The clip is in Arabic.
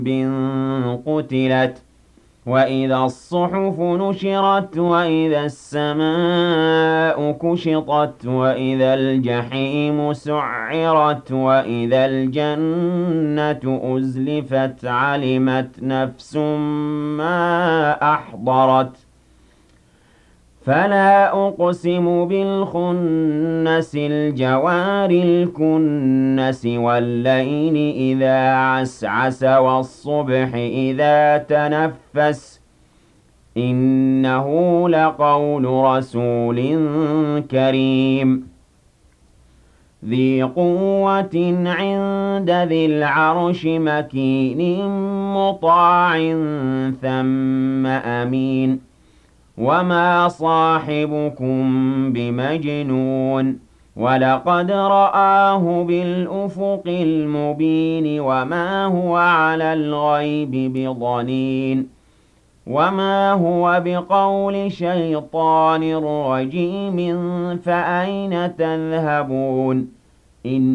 قُتِلَتْ وَإِذَا الصُّحُفُ نُشِرَتْ وَإِذَا السَّمَاءُ كُشِطَتْ وَإِذَا الْجَحِيمُ سُعِّرَتْ وَإِذَا الْجَنَّةُ أُزْلِفَتْ عَلِمَتْ نَفْسٌ مَّا أَحْضَرَتْ فَلَا أُقْسِمُ بِالْخُنَّسِ الْجَوَارِ الْكُنَّسِ وَاللَّيْلِ إِذَا عَسْعَسَ وَالصُّبْحِ إِذَا تَنَفَّسَ إِنَّهُ لَقَوْلُ رَسُولٍ كَرِيمٍ ذِي قُوَّةٍ عِندَ ذِي الْعَرْشِ مَكِينٍ مُّطَاعٍ ثَمَّ أَمِينٍ وَمَا صَاحِبُكُم بِمَجْنُونٍ وَلَقَدْ رَآهُ بِالْأُفُقِ الْمُبِينِ وَمَا هُوَ عَلَى الْغَيْبِ بِضَنِينٍ وَمَا هُوَ بِقَوْلِ شَيْطَانٍ رَّجِيمٍ فَأَيْنَ تَذْهَبُونَ